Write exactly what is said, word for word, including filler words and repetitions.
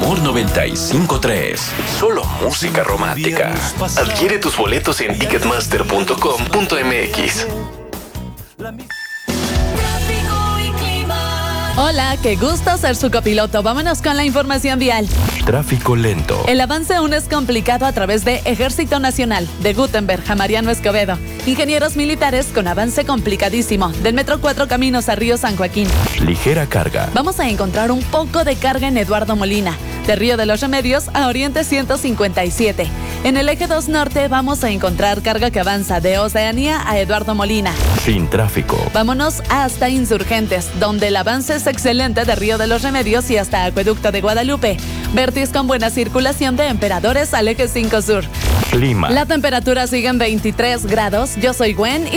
Amor noventa y cinco tres. Solo música romántica. Adquiere tus boletos en ticketmaster punto com punto m x. Hola, qué gusto ser su copiloto. Vámonos con la información vial. Tráfico lento. El avance aún es complicado a través de Ejército Nacional, de Gutenberg a Mariano Escobedo. Ingenieros militares con avance complicadísimo. Del Metro cuatro Caminos a Río San Joaquín. Ligera carga. Vamos a encontrar un poco de carga en Eduardo Molina. De Río de los Remedios a Oriente ciento cincuenta y siete. En el eje dos Norte vamos a encontrar carga que avanza de Oceanía a Eduardo Molina. Sin tráfico. Vámonos hasta Insurgentes, donde el avance es excelente de Río de los Remedios y hasta Acueducto de Guadalupe. Vértiz con buena circulación de Emperadores al eje cinco Sur. Clima. La temperatura sigue en veintitrés grados. Yo soy Gwen y